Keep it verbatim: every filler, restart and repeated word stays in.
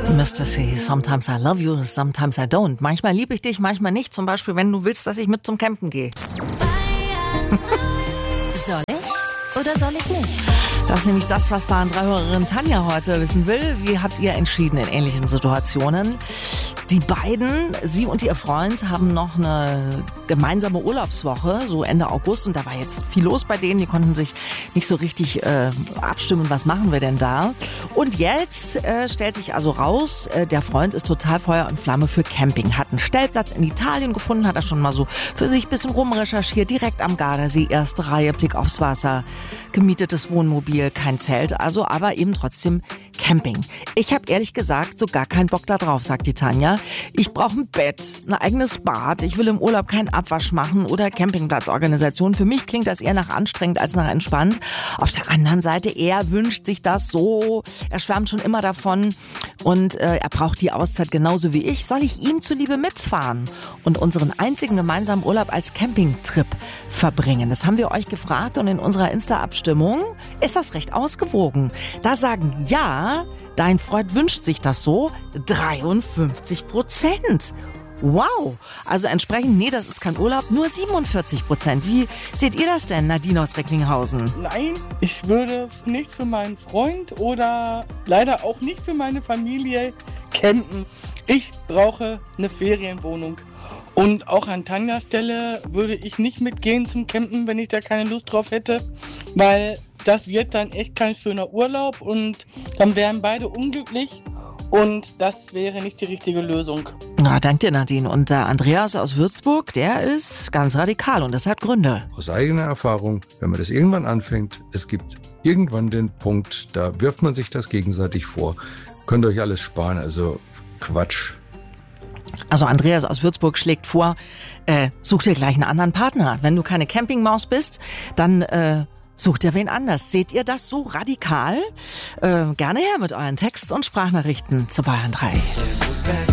Mister C, sometimes I love you, sometimes I don't. Manchmal liebe ich dich, manchmal nicht. Zum Beispiel, wenn du willst, dass ich mit zum Campen gehe. Soll ich oder soll ich nicht? Das ist nämlich das, was Bayern drei Hörerin Tanja heute wissen will. Wie habt ihr entschieden in ähnlichen Situationen? Die beiden, sie und ihr Freund, haben noch eine gemeinsame Urlaubswoche, so Ende August. Und da war jetzt viel los bei denen. Die konnten sich nicht so richtig äh, abstimmen, was machen wir denn da? Und jetzt äh, stellt sich also raus, äh, der Freund ist total Feuer und Flamme für Camping. Hat einen Stellplatz in Italien gefunden, hat er schon mal so für sich ein bisschen rumrecherchiert. Direkt am Gardasee, erste Reihe, Blick aufs Wasser, gemietetes Wohnmobil, kein Zelt, also aber eben trotzdem Camping. Ich habe ehrlich gesagt so gar keinen Bock da drauf, sagt die Tanja. Ich brauche ein Bett, ein eigenes Bad, ich will im Urlaub keinen Abwasch machen oder Campingplatzorganisation. Für mich klingt das eher nach anstrengend als nach entspannt. Auf der anderen Seite, er wünscht sich das so, er schwärmt schon immer davon und äh, er braucht die Auszeit genauso wie ich. Soll ich ihm zuliebe mitfahren und unseren einzigen gemeinsamen Urlaub als Campingtrip verbringen? Das haben wir euch gefragt und in unserer Insta-Abstimmung ist das recht ausgewogen. Da sagen ja, dein Freund wünscht sich das so, dreiundfünfzig Prozent. Wow, also entsprechend, nee, das ist kein Urlaub, nur siebenundvierzig Prozent. Wie seht ihr das denn, Nadine aus Recklinghausen? Nein, ich würde nicht für meinen Freund oder leider auch nicht für meine Familie campen. Ich brauche eine Ferienwohnung. Und auch an Tanjas Stelle würde ich nicht mitgehen zum Campen, wenn ich da keine Lust drauf hätte, weil das wird dann echt kein schöner Urlaub und dann wären beide unglücklich und das wäre nicht die richtige Lösung. Na, danke dir, Nadine. Und der Andreas aus Würzburg, der ist ganz radikal und das hat Gründe. Aus eigener Erfahrung, wenn man das irgendwann anfängt, es gibt irgendwann den Punkt, da wirft man sich das gegenseitig vor. Könnt ihr euch alles sparen, also Quatsch. Also Andreas aus Würzburg schlägt vor, äh, such dir gleich einen anderen Partner. Wenn du keine Campingmaus bist, dann äh, such dir wen anders. Seht ihr das so radikal? Äh, gerne her mit euren Text- und Sprachnachrichten zu Bayern drei.